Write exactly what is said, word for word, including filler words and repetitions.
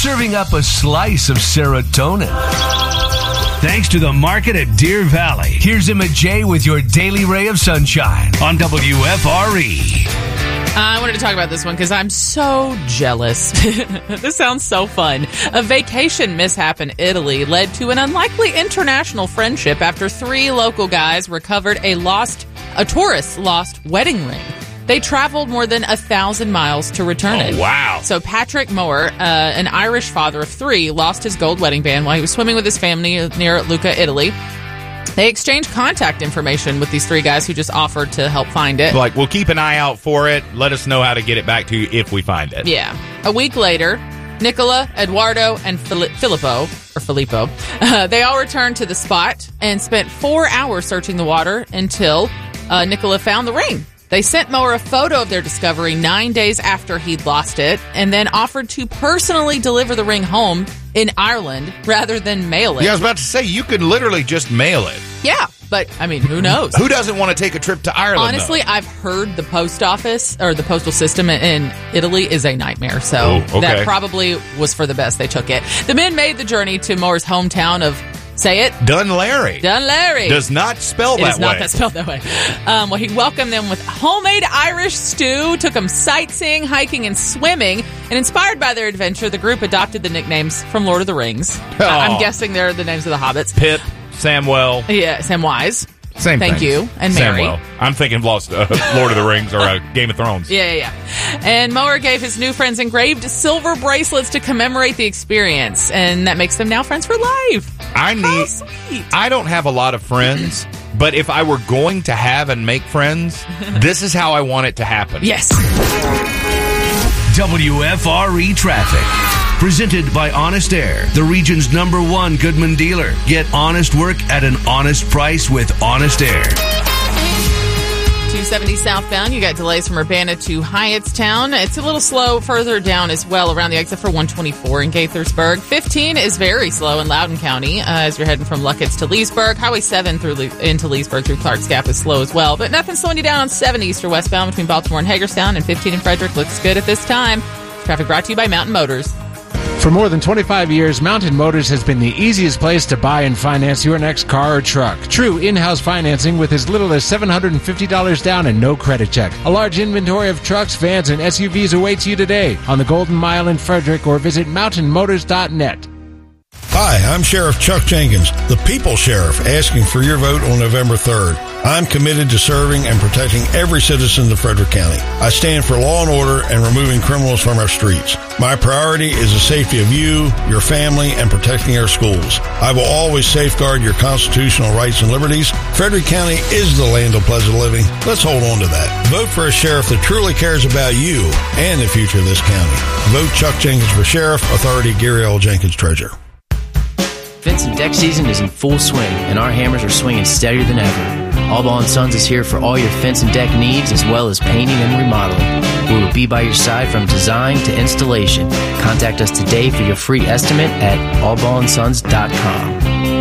serving up a slice of serotonin. Thanks to the market at Deer Valley. Here's Emma J with your daily ray of sunshine on W F R E. I wanted to talk about this one because I'm so jealous. This sounds so fun. A vacation mishap in Italy led to an unlikely international friendship after three local guys recovered a lost, a tourist's lost wedding ring. They traveled more than a thousand miles to return oh, it. Wow. So Patrick Moore, uh, an Irish father of three, lost his gold wedding band while he was swimming with his family near Lucca, Italy. They exchanged contact information with these three guys who just offered to help find it. Like, we'll keep an eye out for it. Let us know how to get it back to you if we find it. Yeah. A week later, Nicola, Eduardo, and Fili- Filippo, or Filippo, uh, they all returned to the spot and spent four hours searching the water until uh, Nicola found the ring. They sent Moore a photo of their discovery nine days after he'd lost it and then offered to personally deliver the ring home in Ireland rather than mail it. Yeah, I was about to say, you could literally just mail it. Yeah, but, I mean, who knows? Who doesn't want to take a trip to Ireland, Honestly, though? I've heard the post office or the postal system in Italy is a nightmare, so oh, okay. that probably was for the best they took it. The men made the journey to Moore's hometown of, say it? Dunlarry. Dunlarry. Does not spell it that is way. It is not that spelled that way. Um, well, he welcomed them with homemade Irish stew, took them sightseeing, hiking, and swimming, and inspired by their adventure, the group adopted the nicknames from Lord of the Rings. Oh. I'm guessing they're the names of the hobbits. Pip, Samwell. Yeah, Samwise. Same Thank thing. you. And Mary. Samwell. I'm thinking of Lost, uh, Lord of the Rings or uh, Game of Thrones. Yeah, yeah, yeah. And Moore gave his new friends engraved silver bracelets to commemorate the experience, and that makes them now friends for life. I need. How sweet. I don't have a lot of friends, but if I were going to have and make friends, this is how I want it to happen. Yes. W F R E Traffic. Presented by Honest Air, the region's number one Goodman dealer. Get honest work at an honest price with Honest Air. two seventy southbound, you got delays from Urbana to Hyattstown. It's a little slow further down as well around the exit for one twenty-four in Gaithersburg. fifteen is very slow in Loudoun County uh, as you're heading from Luckett's to Leesburg. Highway seven through Le- into Leesburg through Clark's Gap is slow as well. But nothing slowing you down on seven east or westbound between Baltimore and Hagerstown, and fifteen in Frederick looks good at this time. Traffic brought to you by Mountain Motors. For more than twenty-five years, Mountain Motors has been the easiest place to buy and finance your next car or truck. True in-house financing with as little as seven hundred fifty dollars down and no credit check. A large inventory of trucks, vans, and S U Vs awaits you today on the Golden Mile in Frederick, or visit mountain motors dot net. Hi, I'm Sheriff Chuck Jenkins, the People's Sheriff, asking for your vote on November third. I'm committed to serving and protecting every citizen of Frederick County. I stand for law and order and removing criminals from our streets. My priority is the safety of you, your family, and protecting our schools. I will always safeguard your constitutional rights and liberties. Frederick County is the land of pleasant living. Let's hold on to that. Vote for a sheriff that truly cares about you and the future of this county. Vote Chuck Jenkins for Sheriff. Authority Gary L. Jenkins, Treasurer. Fence and deck season is in full swing, and our hammers are swinging steadier than ever. Allball and Sons is here for all your fence and deck needs, as well as painting and remodeling. We will be by your side from design to installation. Contact us today for your free estimate at all ball and sons dot com.